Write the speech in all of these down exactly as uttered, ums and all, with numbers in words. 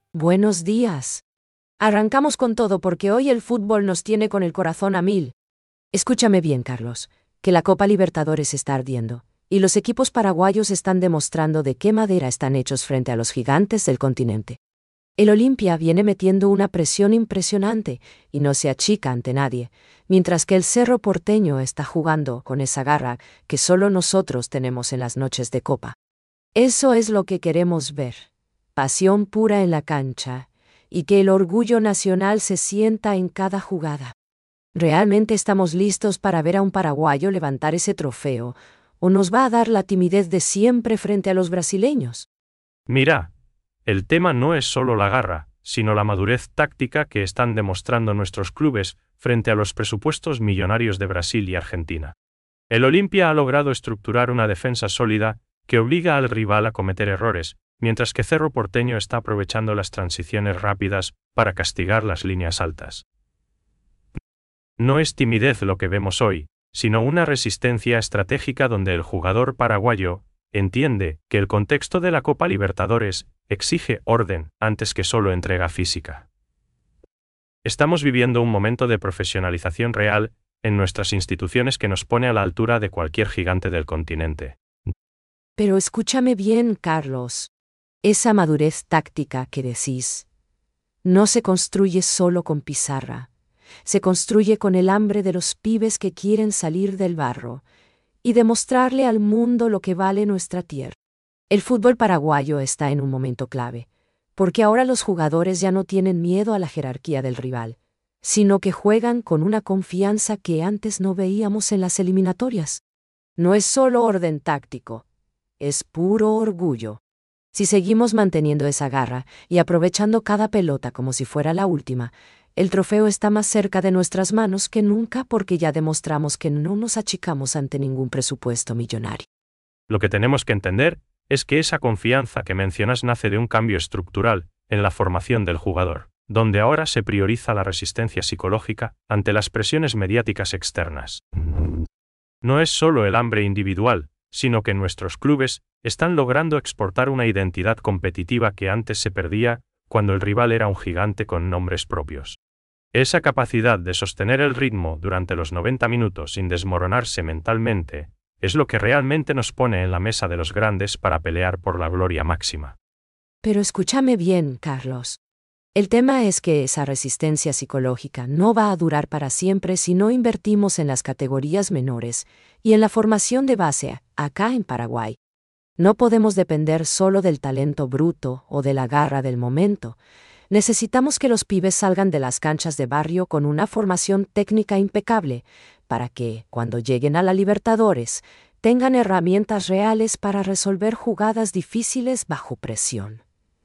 Buenos días. Arrancamos con todo porque hoy el fútbol nos tiene con el corazón a mil. Escúchame bien, Carlos, que la Copa Libertadores está ardiendo, y los equipos paraguayos están demostrando de qué madera están hechos frente a los gigantes del continente. El Olimpia viene metiendo una presión impresionante y no se achica ante nadie, mientras que el Cerro Porteño está jugando con esa garra que solo nosotros tenemos en las noches de Copa. Eso es lo que queremos ver. Pasión pura en la cancha, y que el orgullo nacional se sienta en cada jugada. ¿Realmente estamos listos para ver a un paraguayo levantar ese trofeo, o nos va a dar la timidez de siempre frente a los brasileños? Mira, el tema no es solo la garra, sino la madurez táctica que están demostrando nuestros clubes frente a los presupuestos millonarios de Brasil y Argentina. El Olimpia ha logrado estructurar una defensa sólida que obliga al rival a cometer errores, mientras que Cerro Porteño está aprovechando las transiciones rápidas para castigar las líneas altas. No es timidez lo que vemos hoy, sino una resistencia estratégica donde el jugador paraguayo entiende que el contexto de la Copa Libertadores exige orden antes que solo entrega física. Estamos viviendo un momento de profesionalización real en nuestras instituciones que nos pone a la altura de cualquier gigante del continente. Pero escúchame bien, Carlos. Esa madurez táctica que decís no se construye solo con pizarra, se construye con el hambre de los pibes que quieren salir del barro y demostrarle al mundo lo que vale nuestra tierra. El fútbol paraguayo está en un momento clave, porque ahora los jugadores ya no tienen miedo a la jerarquía del rival, sino que juegan con una confianza que antes no veíamos en las eliminatorias. No es solo orden táctico, es puro orgullo. Si seguimos manteniendo esa garra y aprovechando cada pelota como si fuera la última, el trofeo está más cerca de nuestras manos que nunca porque ya demostramos que no nos achicamos ante ningún presupuesto millonario. Lo que tenemos que entender es que esa confianza que mencionas nace de un cambio estructural en la formación del jugador, donde ahora se prioriza la resistencia psicológica ante las presiones mediáticas externas. No es solo el hambre individual, sino que nuestros clubes están logrando exportar una identidad competitiva que antes se perdía cuando el rival era un gigante con nombres propios. Esa capacidad de sostener el ritmo durante los noventa minutos sin desmoronarse mentalmente es lo que realmente nos pone en la mesa de los grandes para pelear por la gloria máxima. Pero escúchame bien, Carlos. El tema es que esa resistencia psicológica no va a durar para siempre si no invertimos en las categorías menores y en la formación de base acá en Paraguay. No podemos depender solo del talento bruto o de la garra del momento. Necesitamos que los pibes salgan de las canchas de barrio con una formación técnica impecable, para que, cuando lleguen a la Libertadores, tengan herramientas reales para resolver jugadas difíciles bajo presión.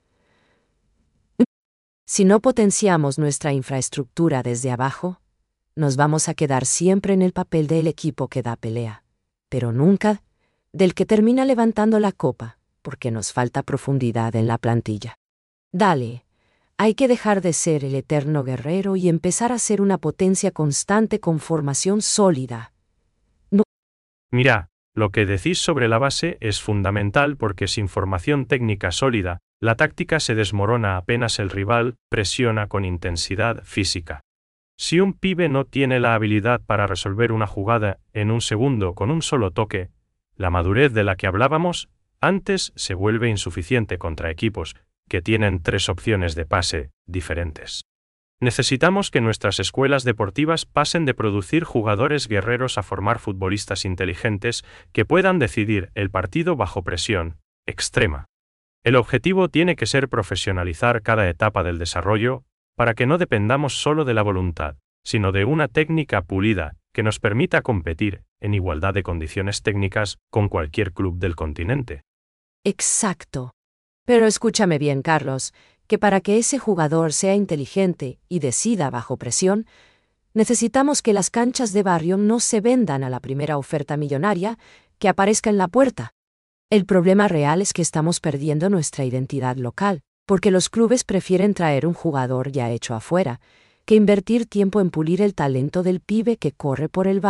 Si no potenciamos nuestra infraestructura desde abajo, nos vamos a quedar siempre en el papel del equipo que da pelea, pero nunca del que termina levantando la copa, porque nos falta profundidad en la plantilla. Dale, hay que dejar de ser el eterno guerrero y empezar a ser una potencia constante con formación sólida. No. Mira, lo que decís sobre la base es fundamental porque sin formación técnica sólida, la táctica se desmorona apenas el rival presiona con intensidad física. Si un pibe no tiene la habilidad para resolver una jugada en un segundo con un solo toque, la madurez de la que hablábamos antes se vuelve insuficiente contra equipos que tienen tres opciones de pase diferentes. Necesitamos que nuestras escuelas deportivas pasen de producir jugadores guerreros a formar futbolistas inteligentes que puedan decidir el partido bajo presión extrema. El objetivo tiene que ser profesionalizar cada etapa del desarrollo para que no dependamos solo de la voluntad, sino de una técnica pulida que nos permita competir en igualdad de condiciones técnicas con cualquier club del continente. Exacto. Pero escúchame bien, Carlos, que para que ese jugador sea inteligente y decida bajo presión, necesitamos que las canchas de barrio no se vendan a la primera oferta millonaria que aparezca en la puerta. El problema real es que estamos perdiendo nuestra identidad local, porque los clubes prefieren traer un jugador ya hecho afuera, que invertir tiempo en pulir el talento del pibe que corre por el barrio.